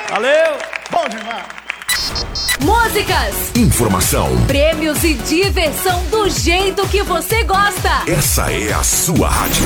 Valeu! Bom demais! Músicas, Informação. prêmios e diversão do jeito que você gosta. Essa é a sua rádio.